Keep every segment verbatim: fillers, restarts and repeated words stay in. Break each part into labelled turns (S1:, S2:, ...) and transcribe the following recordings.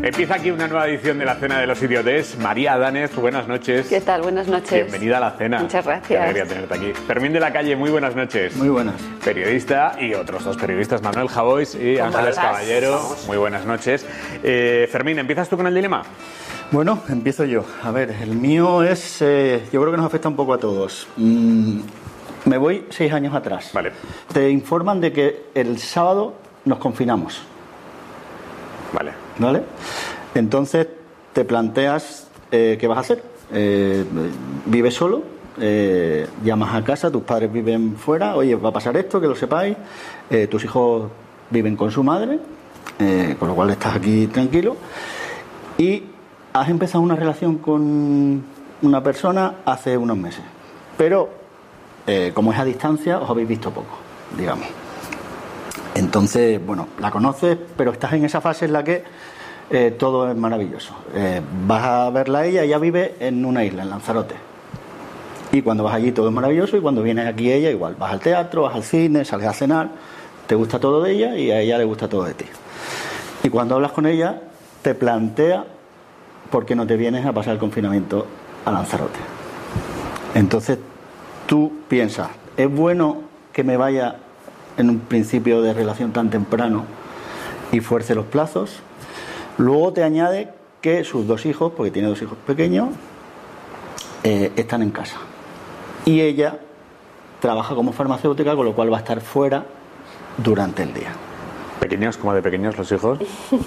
S1: Empieza aquí una nueva edición de la Cena de los Idiotes. María Adánez, buenas noches.
S2: ¿Qué tal? Buenas noches.
S1: Bienvenida a la cena.
S2: Muchas gracias.
S1: Qué alegría tenerte aquí. Fermín de la Calle, muy buenas noches.
S3: Muy buenas.
S1: Periodista y otros dos periodistas, Manuel Javois y Ángeles
S2: estás?
S1: Caballero. Muy buenas noches. Eh, Fermín, ¿empiezas tú con el dilema?
S3: Bueno, empiezo yo. A ver, el mío es... Eh, yo creo que nos afecta un poco a todos. Mm, me voy seis años atrás.
S1: Vale.
S3: Te informan de que el sábado nos confinamos.
S1: Vale.
S3: ¿Vale? Entonces te planteas eh, qué vas a hacer. Eh, vives solo, eh, llamas a casa, tus padres viven fuera, oye, va a pasar esto, que lo sepáis, eh, tus hijos viven con su madre, eh, con lo cual estás aquí tranquilo, y has empezado una relación con una persona hace unos meses, pero eh, como es a distancia, os habéis visto poco, digamos. Entonces, bueno, la conoces, pero estás en esa fase en la que Eh, todo es maravilloso. Eh, vas a verla a ella, ella vive en una isla, en Lanzarote. Y cuando vas allí todo es maravilloso, y cuando vienes aquí ella igual. Vas al teatro, vas al cine, sales a cenar, te gusta todo de ella y a ella le gusta todo de ti. Y cuando hablas con ella, te plantea por qué no te vienes a pasar el confinamiento a Lanzarote. Entonces tú piensas, ¿es bueno que me vaya en un principio de relación tan temprano y fuerce los plazos? Luego te añade que sus dos hijos, porque tiene dos hijos pequeños, eh, están en casa. Y ella trabaja como farmacéutica, con lo cual va a estar fuera durante el día.
S1: ¿Pequeños? ¿Cómo de pequeños los hijos?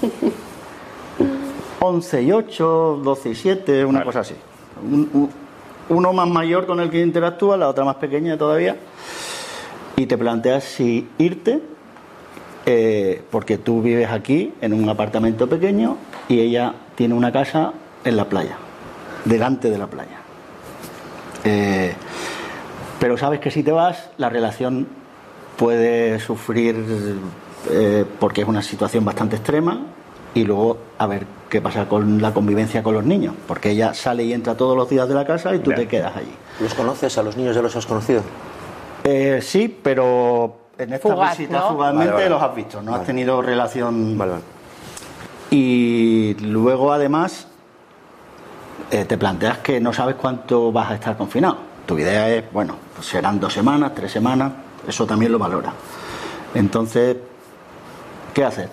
S3: once y ocho, doce y siete, una vale. cosa así. Un, un, uno más mayor con el que interactúa, la otra más pequeña todavía. Y te planteas si irte... Eh, porque tú vives aquí en un apartamento pequeño y ella tiene una casa en la playa, delante de la playa. Eh, pero sabes que si te vas, la relación puede sufrir eh, porque es una situación bastante extrema, y luego a ver qué pasa con la convivencia con los niños, porque ella sale y entra todos los días de la casa y tú Bien. te quedas allí.
S4: ¿Los conoces? ¿A los niños ya los has conocido?
S3: Eh, sí, pero... En esta
S2: Fugaz,
S3: visita
S2: ¿no?
S3: fugazmente
S4: vale, vale.
S3: los has visto, no
S4: vale.
S3: has tenido relación.
S4: Vale, vale.
S3: Y luego además eh, te planteas que no sabes cuánto vas a estar confinado. Tu idea es, bueno, pues serán dos semanas, tres semanas, eso también lo valora. Entonces, ¿qué hacer?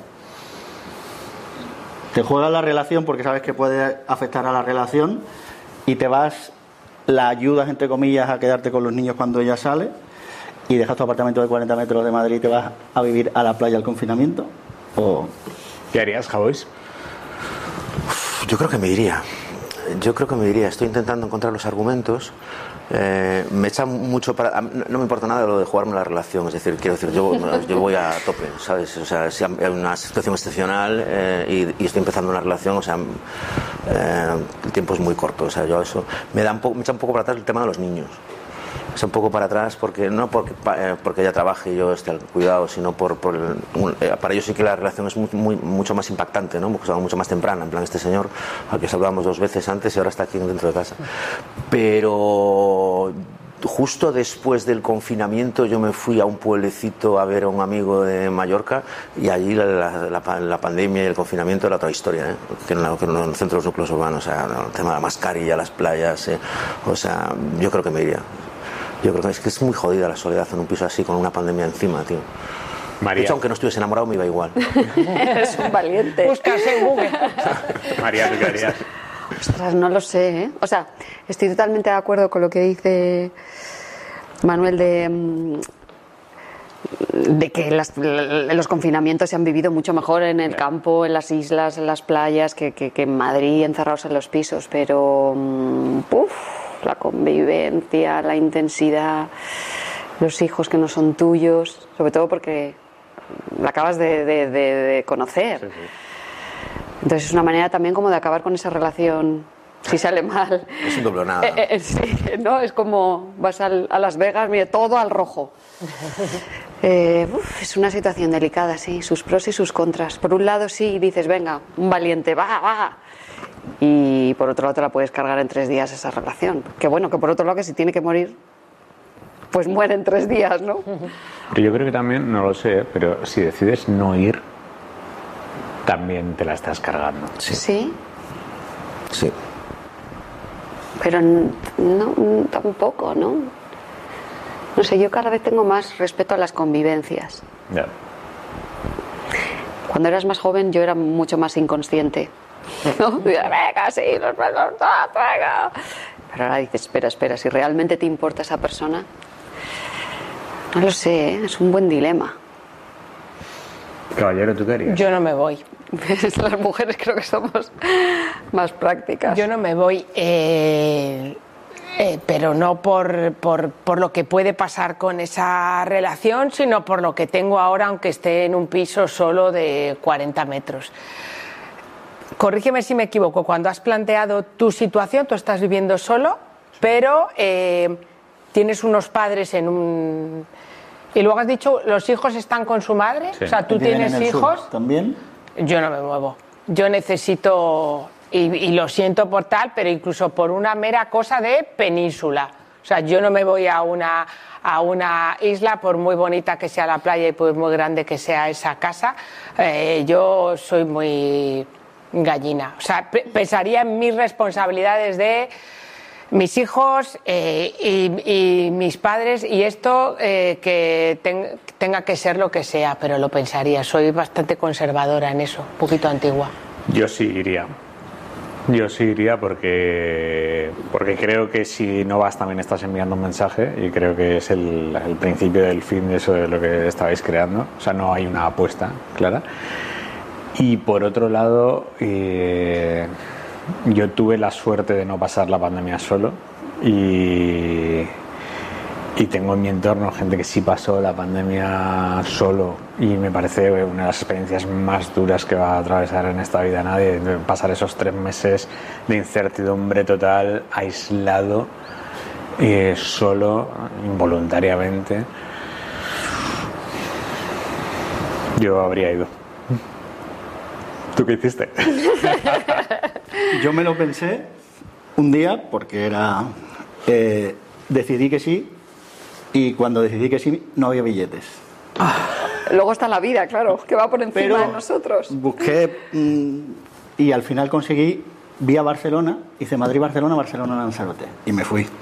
S3: Te juegas la relación porque sabes que puede afectar a la relación y te vas, la ayudas entre comillas a quedarte con los niños cuando ella sale, y dejas tu apartamento de cuarenta metros de Madrid y te vas a vivir a la playa al confinamiento. ¿O
S1: qué harías, Javois?
S4: Yo creo que me iría. Yo creo que me iría. Estoy intentando encontrar los argumentos. Eh, me echa mucho para... No me importa nada lo de jugarme la relación. Es decir, quiero decir, yo, yo voy a tope, ¿sabes? O sea, si hay una situación excepcional eh, y, y estoy empezando una relación, o sea, eh, el tiempo es muy corto. O sea, yo eso... Me, da un poco, me echa un poco para atrás el tema de los niños. Es un poco para atrás porque no porque, porque ella trabaje y yo esté al cuidado, sino por, por el, para ellos sí que la relación es muy, muy, mucho más impactante, ¿no? Porque es algo mucho más temprana. En plan, este señor al que saludamos dos veces antes y ahora está aquí dentro de casa. Pero justo después del confinamiento yo me fui a un pueblecito a ver a un amigo de Mallorca, y allí la, la, la, la pandemia y el confinamiento era otra historia, ¿eh? Que en, la, que en el centro de los núcleos urbanos, o sea, el tema de la mascarilla, las playas, ¿eh? O sea, yo creo que me iría. Yo creo que es que es muy jodida la soledad en un piso así con una pandemia encima, tío.
S1: María.
S4: De hecho, aunque no estuviese enamorado me iba igual.
S2: Eres un valiente.
S5: Buscas en Google.
S1: María, ¿tú qué harías?
S2: Ostras, no lo sé, ¿eh? O sea, estoy totalmente de acuerdo con lo que dice Manuel de, de que las, los confinamientos se han vivido mucho mejor en el campo, en las islas, en las playas, que, que, que en Madrid, encerrados en los pisos, pero... Uf, la convivencia, la intensidad, los hijos que no son tuyos, sobre todo porque la acabas de, de, de, de conocer. Sí, sí. Entonces es una manera también como de acabar con esa relación si sale mal.
S4: Es un doble nada.
S2: Eh, eh, sí, ¿no? Es como vas al, a Las Vegas, mire, todo al rojo. Eh, uf, es una situación delicada, sí, sus pros y sus contras. Por un lado sí, dices, venga, un valiente, va, va. Y por otro lado te la puedes cargar en tres días esa relación. Que bueno, que por otro lado que si tiene que morir, pues muere en tres días, ¿no?
S1: Pero yo creo que también, no lo sé, pero si decides no ir, también te la estás cargando.
S4: Sí.
S2: ¿Sí?
S4: Sí.
S2: Pero n- no, n- tampoco, ¿no? No sé, yo cada vez tengo más respeto a las convivencias.
S1: Ya.
S2: Cuando eras más joven yo era mucho más inconsciente. ¿No? Venga, sí, los besos, venga. Pero ahora dices, espera, espera, si realmente te importa esa persona, no lo sé, ¿eh? Es un buen dilema.
S1: Caballero, ¿tú querías?
S5: Yo no me voy.
S2: Las mujeres creo que somos más prácticas.
S5: Yo no me voy, eh, eh, pero no por, por, por lo que puede pasar con esa relación, sino por lo que tengo ahora, aunque esté en un piso solo de cuarenta metros. Corrígeme si me equivoco, cuando has planteado tu situación, tú estás viviendo solo, pero eh, tienes unos padres en un... Y luego has dicho, ¿los hijos están con su madre?
S1: Sí.
S5: O sea, ¿tú
S3: ¿Viven
S5: tienes
S3: en el sur
S5: hijos?
S3: también?
S5: Yo no me muevo. Yo necesito, y, y lo siento por tal, pero incluso por una mera cosa de península. O sea, yo no me voy a una, a una isla, por muy bonita que sea la playa y por muy grande que sea esa casa. Eh, yo soy muy gallina. O sea, pe- pensaría en mis responsabilidades de mis hijos eh, y, y mis padres, y esto eh, que ten- tenga que ser lo que sea, pero lo pensaría. Soy bastante conservadora en eso, un poquito antigua.
S1: Yo sí iría. Yo sí iría porque, porque creo que si no vas también estás enviando un mensaje, y creo que es el, el principio del fin de eso de lo que estabais creando. O sea, no hay una apuesta clara. Y por otro lado, eh, yo tuve la suerte de no pasar la pandemia solo, y, y tengo en mi entorno gente que sí pasó la pandemia solo, y me parece una de las experiencias más duras que va a atravesar en esta vida nadie, de pasar esos tres meses de incertidumbre total, aislado, eh, solo, involuntariamente. Yo habría ido. ¿Tú qué hiciste?
S3: Yo me lo pensé un día porque era... eh, decidí que sí, y cuando decidí que sí no había billetes.
S2: Luego está la vida, claro, que va por encima
S3: Pero
S2: de nosotros.
S3: busqué mm, y al final conseguí vía Barcelona, hice Madrid-Barcelona, Barcelona-Lanzarote, y me fui.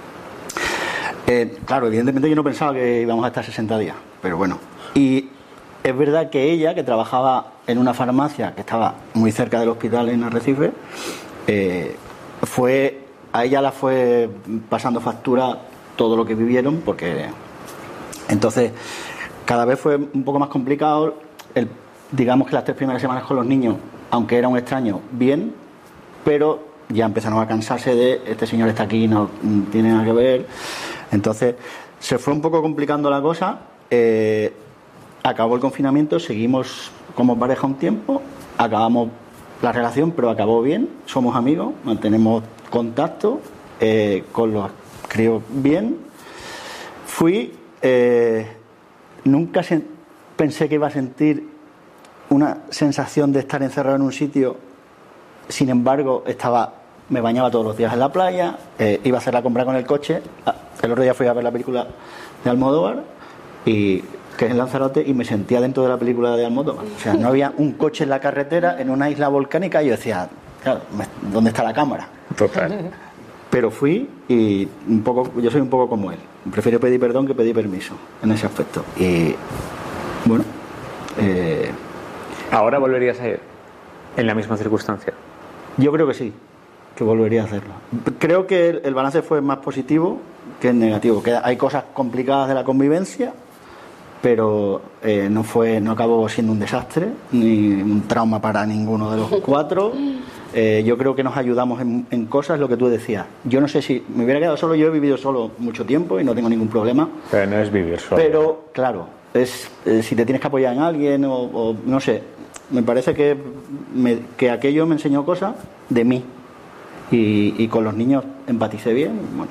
S3: Eh, claro, evidentemente yo no pensaba que íbamos a estar sesenta días, pero bueno. Y es verdad que ella, que trabajaba en una farmacia que estaba muy cerca del hospital en Arrecife, eh, fue, a ella la fue pasando factura todo lo que vivieron, porque entonces cada vez fue un poco más complicado. El, digamos que las tres primeras semanas con los niños, aunque era un extraño, bien, pero ya empezaron a cansarse de este señor está aquí, no tiene nada que ver. Entonces se fue un poco complicando la cosa. eh, Acabó el confinamiento, seguimos como pareja un tiempo, acabamos la relación, pero acabó bien, somos amigos, mantenemos contacto, eh, con los críos bien. Fui, eh, nunca sen- pensé que iba a sentir una sensación de estar encerrado en un sitio, sin embargo, estaba, me bañaba todos los días en la playa, eh, iba a hacer la compra con el coche, el otro día fui a ver la película de Almodóvar, y que es en Lanzarote, y me sentía dentro de la película de Almodóvar. O sea, no había un coche en la carretera en una isla volcánica, y yo decía, claro, ¿dónde está la cámara?
S1: Total.
S3: Pero fui, y un poco, yo soy un poco como él. Prefiero pedir perdón que pedir permiso en ese aspecto. Y bueno, eh,
S1: ¿Ahora volverías a ir en la misma circunstancia?
S3: yo creo que sí, que volvería a hacerlo. Creo que el, el balance fue más positivo que el negativo. Que hay cosas complicadas de la convivencia, pero eh, no fue, no acabó siendo un desastre ni un trauma para ninguno de los cuatro. Eh, yo creo que nos ayudamos en, en cosas, lo que tú decías. Yo no sé si me hubiera quedado solo, yo he vivido solo mucho tiempo y no tengo ningún problema.
S1: Pero no es vivir solo.
S3: Pero, claro, es eh, si te tienes que apoyar en alguien o, o no sé, me parece que, me, que aquello me enseñó cosas de mí. Y, y con los niños empaticé bien. Bueno.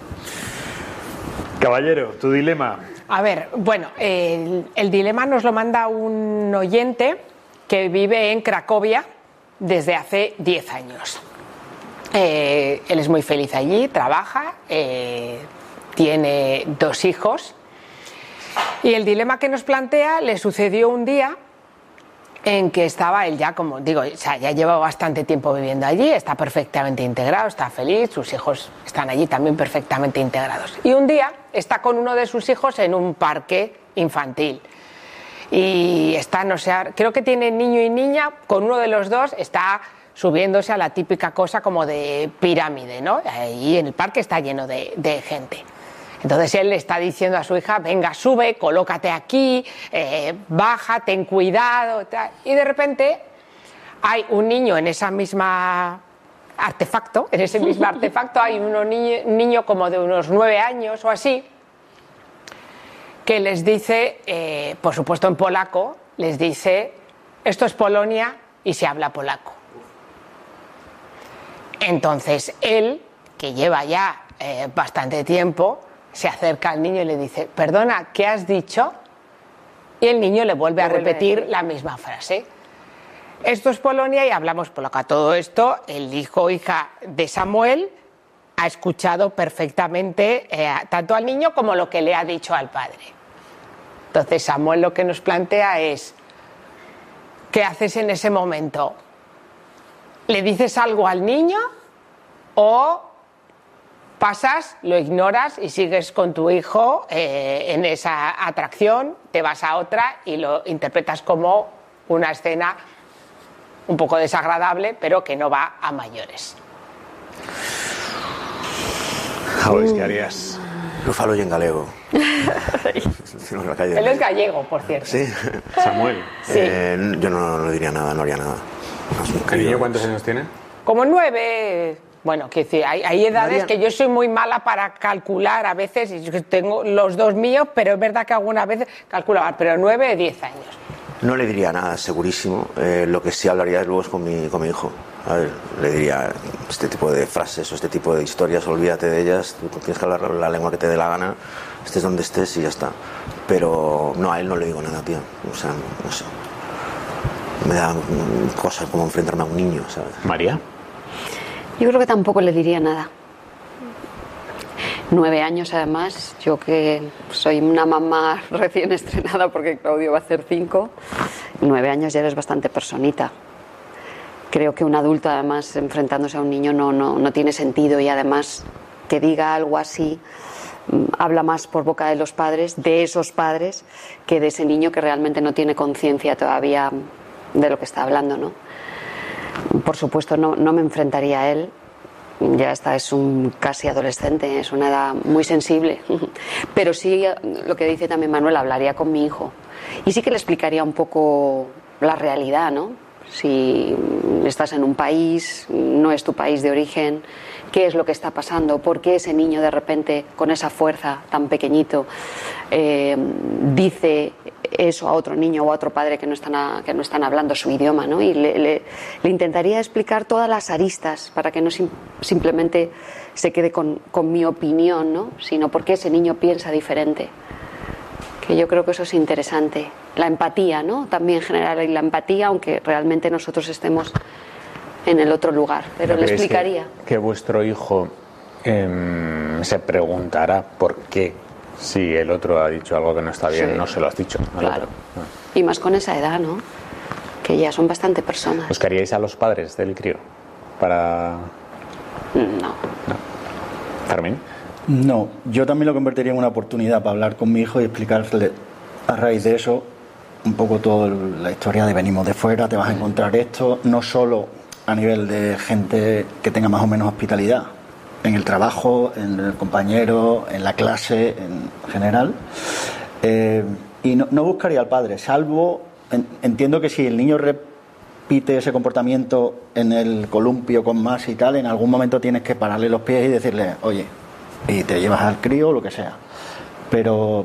S1: Caballero, tu dilema.
S5: A ver, bueno, el, el dilema nos lo manda un oyente que vive en Cracovia desde hace diez años. Eh, él es muy feliz allí, trabaja, eh, tiene dos hijos, y el dilema que nos plantea le sucedió un día en que estaba él ya, como digo, o sea, ya lleva bastante tiempo viviendo allí, está perfectamente integrado, está feliz, sus hijos están allí también perfectamente integrados. Y un día está con uno de sus hijos en un parque infantil. Y está, no sé, creo que tiene niño y niña, con uno de los dos está subiéndose a la típica cosa como de pirámide, ¿no? Y en el parque está lleno de, de gente. Entonces él le está diciendo a su hija, venga, sube, colócate aquí, eh, baja, ten cuidado, tal. Y de repente hay un niño en esa misma artefacto, en ese mismo artefacto hay un niño, niño como de unos nueve años o así, que les dice, eh, por supuesto en polaco, les dice, esto es Polonia y se habla polaco. Entonces él, que lleva ya eh, bastante tiempo, se acerca al niño y le dice, perdona, ¿qué has dicho? Y el niño le vuelve a repetir la misma frase. Esto es Polonia y hablamos polaco. A todo esto, el hijo o hija de Samuel ha escuchado perfectamente eh, tanto al niño como lo que le ha dicho al padre. Entonces Samuel lo que nos plantea es, ¿qué haces en ese momento? ¿Le dices algo al niño o pasas, lo ignoras y sigues con tu hijo eh, en esa atracción, te vas a otra y lo interpretas como una escena un poco desagradable, pero que no va a mayores?
S1: Javis, ¿qué harías?
S4: Lo falo yo en galego.
S5: Él es gallego, por cierto.
S4: Sí.
S1: Samuel.
S5: Sí.
S4: Eh, yo no, no diría nada, no haría nada. No, es un
S1: ¿El
S4: querido.
S1: niño cuántos años tiene?
S5: Como nueve. Bueno, quiero decir, hay, hay edades
S4: María.
S5: que yo soy muy mala para calcular a veces, y yo tengo los dos míos, pero es verdad que algunas veces calculaba, pero nueve, diez años.
S4: No le diría nada, segurísimo. Eh, lo que sí hablaría luego es con mi, con mi hijo. A ver, le diría este tipo de frases o este tipo de historias, olvídate de ellas, tú tienes que hablar la lengua que te dé la gana, estés donde estés y ya está. Pero no, a él no le digo nada, tío. O sea, no sé. Me da cosas como enfrentarme a un niño, ¿sabes?
S1: María.
S2: Yo creo que tampoco le diría nada. Nueve años además, yo que soy una mamá recién estrenada porque Claudio va a hacer cinco, nueve años ya eres bastante personita. Creo que un adulto además enfrentándose a un niño no, no, no tiene sentido, y además que diga algo así habla más por boca de los padres, de esos padres, que de ese niño que realmente no tiene conciencia todavía de lo que está hablando, ¿no? Por supuesto no, no me enfrentaría a él, ya está, es un casi adolescente, es una edad muy sensible, pero sí, lo que dice también Manuel, hablaría con mi hijo y sí que le explicaría un poco la realidad, ¿no? Si estás en un país, no es tu país de origen, qué es lo que está pasando, por qué ese niño de repente con esa fuerza tan pequeñito eh, dice eso a otro niño o a otro padre que no están, a, que no están hablando su idioma, ¿no? Y le, le, le intentaría explicar todas las aristas para que no sim, simplemente se quede con, con mi opinión, ¿no? Sino por qué ese niño piensa diferente. Que yo creo que eso es interesante. La empatía, ¿no? También generar la empatía, aunque realmente nosotros estemos en el otro lugar. Pero le explicaría.
S1: Que, que vuestro hijo eh, se preguntará por qué, si el otro ha dicho algo que no está bien, sí, no se lo has dicho al
S2: claro.
S1: otro. No.
S2: Y más con esa edad, ¿no? Que ya son bastante personas.
S1: ¿Buscaríais a los padres del crío para...?
S2: No.
S1: No. ¿Fermín?
S3: No, yo también lo convertiría en una oportunidad para hablar con mi hijo y explicarle a raíz de eso un poco toda la historia de venimos de fuera, te vas a encontrar esto, no solo a nivel de gente que tenga más o menos hospitalidad, en el trabajo, en el compañero, en la clase, en general. Eh, y no, no buscaría al padre, salvo, en, entiendo que si el niño repite ese comportamiento en el columpio con más y tal, en algún momento tienes que pararle los pies y decirle, oye, y te llevas al crío o lo que sea. Pero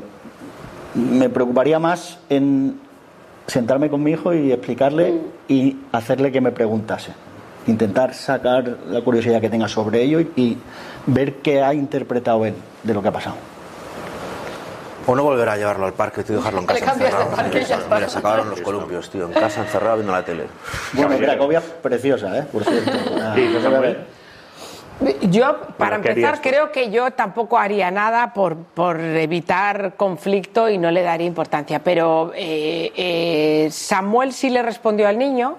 S3: me preocuparía más en sentarme con mi hijo y explicarle y hacerle que me preguntase. Intentar sacar la curiosidad que tenga sobre ello y, y ver qué ha interpretado él de lo que ha pasado.
S4: O no volver a llevarlo al parque, tío, dejarlo en casa encerrado. De Mira, se acabaron los columpios, tío, en casa encerrado viendo la tele.
S3: Bueno, Cracovia es preciosa, ¿eh? Por cierto. Ah,
S1: sí,
S3: no se ve.
S5: Yo, para
S1: Bueno,
S5: empezar, creo que yo tampoco haría nada por, por evitar conflicto y no le daría importancia. Pero eh, eh, Samuel sí le respondió al niño.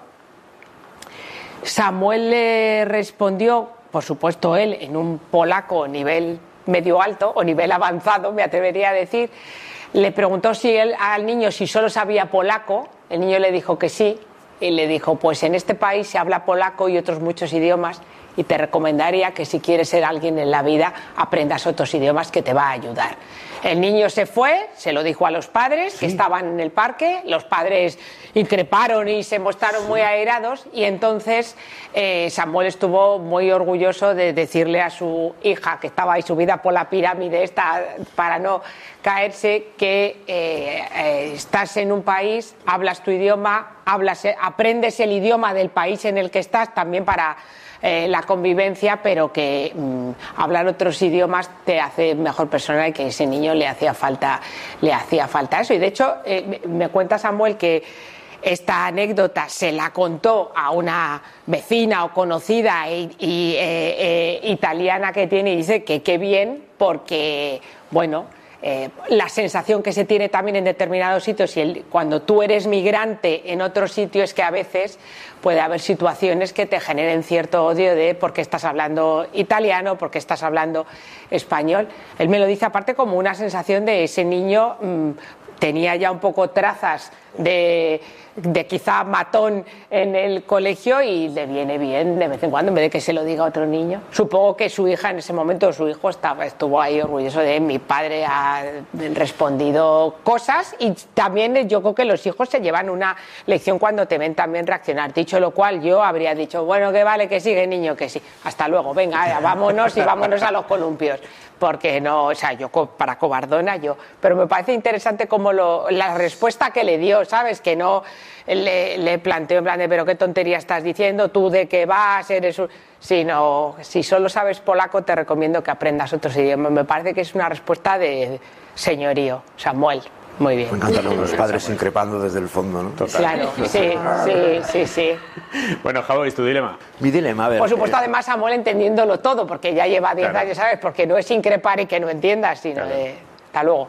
S5: Samuel le respondió, por supuesto él, en un polaco nivel medio alto o nivel avanzado, me atrevería a decir. Le preguntó si él, al niño si solo sabía polaco. El niño le dijo que sí. Y le dijo, pues en este país se habla polaco y otros muchos idiomas, y te recomendaría que si quieres ser alguien en la vida aprendas otros idiomas, que te va a ayudar. El niño se fue, se lo dijo a los padres, sí, que estaban en el parque. Los padres increparon y se mostraron muy airados, y entonces eh, Samuel estuvo muy orgulloso de decirle a su hija, que estaba ahí subida por la pirámide esta para no caerse, que eh, eh, estás en un país, hablas tu idioma, hablas, aprendes el idioma del país en el que estás también para Eh, la convivencia, pero que mmm, hablar otros idiomas te hace mejor persona, y que a ese niño le hacía falta, le hacía falta eso. Y de hecho, eh, me cuenta Samuel que esta anécdota se la contó a una vecina o conocida y, y, eh, eh, italiana que tiene, y dice que qué bien, porque, bueno, Eh, la sensación que se tiene también en determinados sitios, y el, cuando tú eres migrante en otros sitios, es que a veces puede haber situaciones que te generen cierto odio de por qué estás hablando italiano, por qué estás hablando español. Él me lo dice aparte como una sensación de ese niño mmm, tenía ya un poco trazas de, de quizá matón en el colegio, y le viene bien de vez en cuando, en vez de que se lo diga a otro niño. Supongo que su hija en ese momento, su hijo estaba, estuvo ahí orgulloso de mi padre, ha respondido cosas, y también yo creo que los hijos se llevan una lección cuando te ven también reaccionar. Dicho lo cual, yo habría dicho, bueno, que vale, que sigue, niño, que sí, hasta luego, venga, vámonos y vámonos a los columpios. Porque no, o sea, yo para cobardona yo, pero me parece interesante como lo, la respuesta que le dio, ¿sabes? Que no le, le planteó en plan de, pero qué tontería estás diciendo, tú de qué vas, eres un... Sino, si solo sabes polaco, te recomiendo que aprendas otros idiomas. Me parece que es una respuesta de señorío, Samuel. Muy bien.
S4: Me encantan los padres increpando desde el fondo, ¿no?
S5: Total. Claro, sí, sí, sí, sí.
S1: Bueno, Javo, ¿es tu dilema?
S4: Mi dilema, a ver.
S5: Por supuesto,
S4: eh...
S5: además, Samuel entendiéndolo todo, porque ya lleva diez
S1: claro.
S5: años, ¿sabes? Porque no es increpar y que no entiendas, sino claro. de... Hasta luego.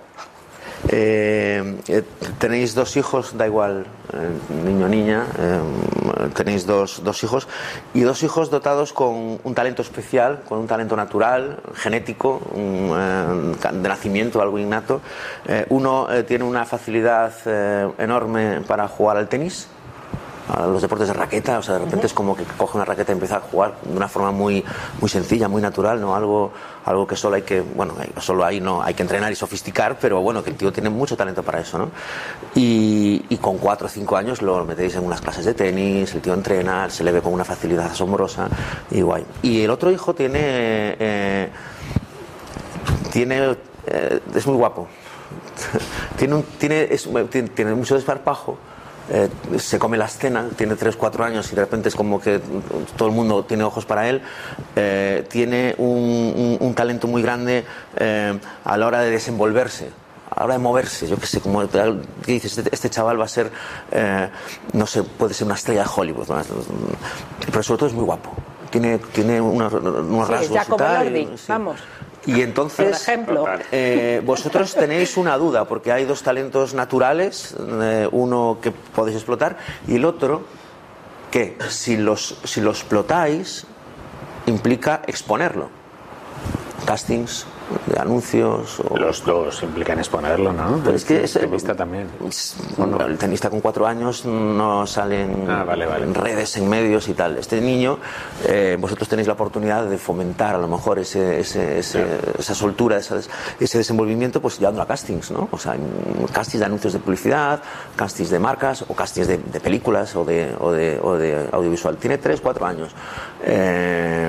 S4: Eh, eh, tenéis dos hijos, da igual, eh, niño o niña, eh, tenéis dos, dos hijos, y dos hijos dotados con un talento especial, con un talento natural, genético, un, eh, de nacimiento, algo innato. Eh, uno eh, tiene una facilidad eh, enorme para jugar al tenis, a los deportes de raqueta, o sea, de repente uh-huh. es como que coge una raqueta y empieza a jugar de una forma muy, muy sencilla, muy natural, no algo, algo que solo hay que, bueno, solo ahí no hay que entrenar y sofisticar, pero bueno, que el tío tiene mucho talento para eso, ¿no? Y, y con cuatro o cinco años lo metéis en unas clases de tenis, el tío entrena, se le ve con una facilidad asombrosa y guay. Y el otro hijo tiene, eh, tiene, eh, es muy guapo, tiene, un, tiene, es, tiene, tiene mucho desparpajo. Eh, se come la escena, tiene tres cuatro años y de repente es como que todo el mundo tiene ojos para él. Eh, tiene un, un, un talento muy grande eh, a la hora de desenvolverse, a la hora de moverse. Yo qué sé, como dices, este, este chaval va a ser, eh, no sé, puede ser una estrella de Hollywood, ¿no? Pero sobre todo es muy guapo. Tiene, tiene unos, unos
S5: sí,
S4: rasgos.
S5: Ya como
S4: tal,
S5: Lordi,
S4: sí.
S5: vamos.
S4: Y entonces,
S5: por ejemplo,
S4: eh, vosotros tenéis una duda, porque hay dos talentos naturales, eh, uno que podéis explotar y el otro que, si los, si lo explotáis, implica exponerlo. Castings, de anuncios... O...
S1: Los dos implican exponerlo, ¿no?
S4: Pero es que
S1: el tenista también.
S4: Bueno, el tenista con cuatro años no sale en,
S1: ah, vale, vale.
S4: en redes, en medios y tal. Este niño, eh, vosotros tenéis la oportunidad de fomentar a lo mejor ese, ese, ese, claro. esa soltura, esa, ese desenvolvimiento, pues llevando a castings, ¿no? O sea, castings de anuncios de publicidad, castings de marcas o castings de, de películas o de, o, de, o de audiovisual. Tiene tres, cuatro años. Eh,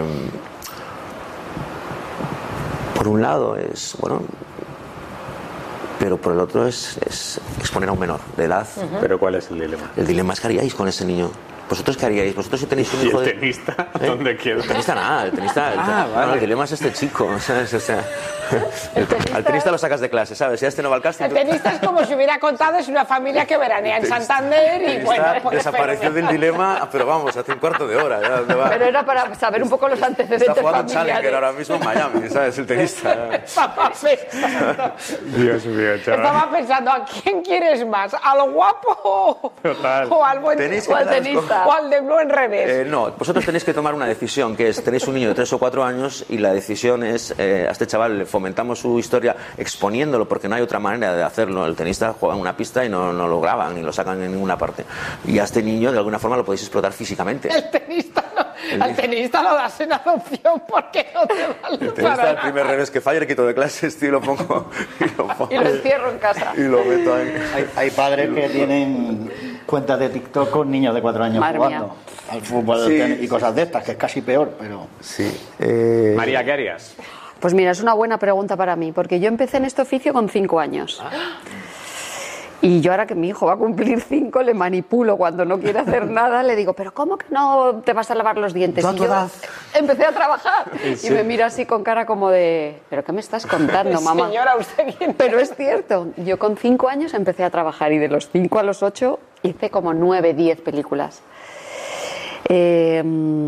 S4: Por un lado es, bueno, pero por el otro es, es exponer a un menor de edad.
S1: Uh-huh. ¿Pero cuál es el dilema?
S4: El dilema es qué haríais con ese niño. ¿Vosotros qué haríais? ¿Vosotros si tenéis un hijo de...?
S1: ¿Y el tenista?
S4: ¿Eh?
S1: ¿Dónde queda?
S4: El tenista nada, el tenista... El,
S1: ah,
S4: el,
S1: vale.
S4: el dilema es este chico, ¿sabes? O sea... El tenista, al tenista lo sacas de clase, ¿sabes? Si a este no va al casting...
S5: El tenista es como si hubiera contado, es una familia que veranea en Santander y bueno... Pues,
S4: desapareció
S5: pero...
S4: del dilema, pero vamos, hace un cuarto de hora. Ya, ¿dónde va?
S2: Pero era para saber un poco los antecedentes
S4: Está jugando
S2: familiares.
S4: Challenger ahora mismo en Miami, ¿sabes? El tenista.
S5: Estaba pensando,
S1: Dios mío, chaval.
S5: estaba pensando, ¿a quién quieres más? ¿Al guapo
S1: Total.
S5: o al buen
S4: Tenéis
S2: O al
S4: que
S2: tenista.
S5: o al de blue en revés?
S4: Eh, no, vosotros tenéis que tomar una decisión, que es, tenéis un niño de tres o cuatro años y la decisión es, eh, a este chaval le fomentamos su historia exponiéndolo, porque no hay otra manera de hacerlo. El tenista juega en una pista y no, no lo graban ni lo sacan en ninguna parte. Y a este niño de alguna forma lo podéis explotar físicamente.
S5: El tenista no, al tenista lo das en adopción porque no te vale
S4: El tenista,
S5: para
S4: el primer revés que falla, le quito de clases, tío, y lo pongo y lo, pongo,
S2: Y lo encierro en casa.
S4: y lo meto ahí.
S3: Hay, hay padres que tienen cuentas de TikTok con niños de cuatro años
S2: Madre
S3: jugando
S2: mía.
S3: al fútbol
S4: Sí.
S3: y cosas de estas, que es casi peor, pero...
S4: Sí. Eh...
S1: María, ¿qué harías?
S2: Pues mira, es una buena pregunta para mí, porque yo empecé en este oficio con cinco años. Y yo ahora que mi hijo va a cumplir cinco, le manipulo cuando no quiere hacer nada, le digo, pero ¿cómo que no te vas a lavar los dientes?
S4: ¿Tú a
S2: Y
S4: tu
S2: yo
S4: edad?
S2: empecé a trabajar y me mira así con cara como de, ¿pero qué me estás contando, mamá?
S5: Señora, usted quién
S2: Pero es cierto, yo con cinco años empecé a trabajar y de los cinco a los ocho hice como nueve, diez películas. Eh,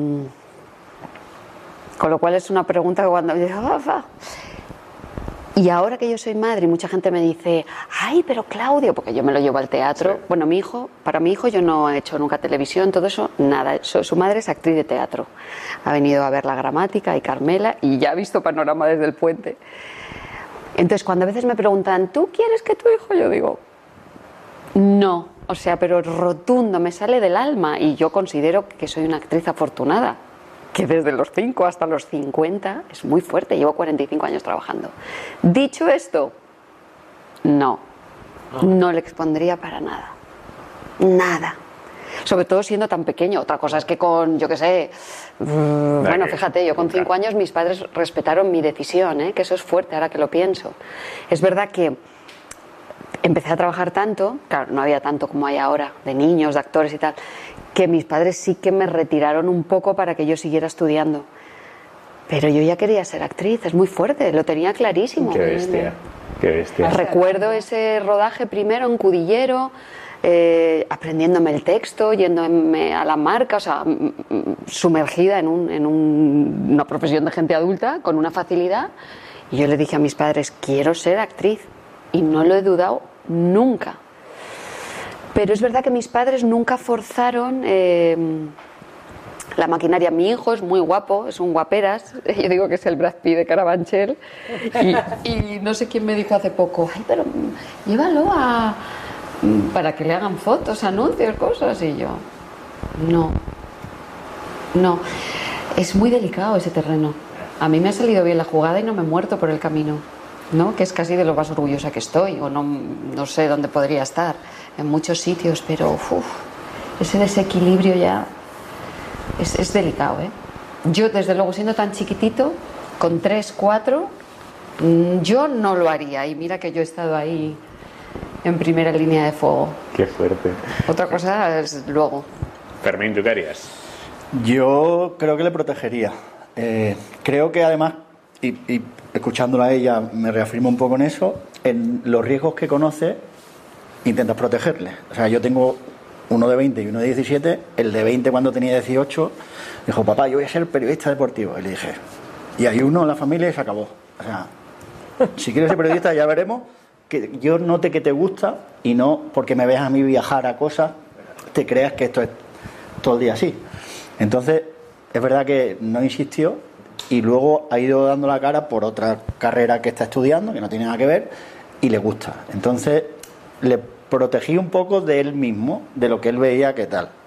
S2: con lo cual es una pregunta que cuando... Y ahora que yo soy madre y mucha gente me dice, ay, pero Claudio, porque yo me lo llevo al teatro. Sí. Bueno, mi hijo, para mi hijo yo no he hecho nunca televisión, todo eso, nada. Su, su madre es actriz de teatro. Ha venido a ver La Gramática y Carmela y ya ha visto Panorama desde el puente. Entonces, cuando a veces me preguntan, ¿tú quieres que tu hijo? Yo digo, no. O sea, pero rotundo, me sale del alma y yo considero que soy una actriz afortunada. Que desde los cinco hasta los cincuenta es muy fuerte, llevo cuarenta y cinco años trabajando. Dicho esto, no, no le expondría para nada, nada. Sobre todo siendo tan pequeño. Otra cosa es que con, yo qué sé, mmm, bueno, fíjate, yo con cinco años mis padres respetaron mi decisión, ¿eh? Que eso es fuerte ahora que lo pienso. Es verdad que empecé a trabajar tanto, claro, no había tanto como hay ahora, de niños, de actores y tal, que mis padres sí que me retiraron un poco para que yo siguiera estudiando. Pero yo ya quería ser actriz, es muy fuerte, lo tenía clarísimo.
S1: Qué bestia, qué bestia.
S2: Recuerdo ese rodaje primero en Cudillero, eh, aprendiéndome el texto, yéndome a la marca, o sea, sumergida en, un, en un, una profesión de gente adulta, con una facilidad. Y yo le dije a mis padres, quiero ser actriz. Y no lo he dudado nunca. Pero es verdad que mis padres nunca forzaron eh, la maquinaria. Mi hijo es muy guapo, es un guaperas. Yo digo que es el Brad Pitt de Carabanchel. Y, y no sé quién me dijo hace poco, ay, pero llévalo a, para que le hagan fotos, anuncios, cosas. Y yo, no, no. Es muy delicado ese terreno. A mí me ha salido bien la jugada y no me he muerto por el camino, ¿no? Que es casi de lo más orgullosa que estoy, o no, no sé dónde podría estar, en muchos sitios, pero uf, ese desequilibrio ya es, es delicado, ¿eh? Yo, desde luego, siendo tan chiquitito, con tres, cuatro, yo no lo haría, y mira que yo he estado ahí en primera línea de fuego.
S1: Qué fuerte.
S2: Otra cosa es luego.
S1: Fermín, ¿tú qué harías?
S3: Yo creo que le protegería. Eh, creo que además, y, y escuchándola a ella me reafirmo un poco en eso, en los riesgos que conoce intentas protegerle. O sea, yo tengo uno de veinte y uno de diecisiete. El de veinte, cuando tenía dieciocho, dijo, papá, yo voy a ser periodista deportivo. Y le dije, y hay uno en la familia y se acabó. O sea, si quieres ser periodista ya veremos, que yo note que te gusta y no porque me veas a mí viajar a cosas te creas que esto es todo el día así. Entonces, es verdad que no insistió y luego ha ido dando la cara por otra carrera que está estudiando, que no tiene nada que ver, y le gusta. Entonces, le protegí un poco de él mismo, de lo que él veía que tal.